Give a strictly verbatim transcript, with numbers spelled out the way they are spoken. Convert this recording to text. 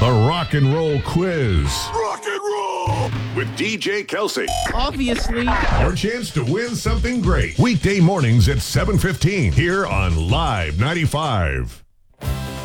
The Rock and Roll Quiz. Rock and roll with D J Kelsey. Obviously. Your chance to win something great. Weekday mornings at seven fifteen here on Live ninety-five.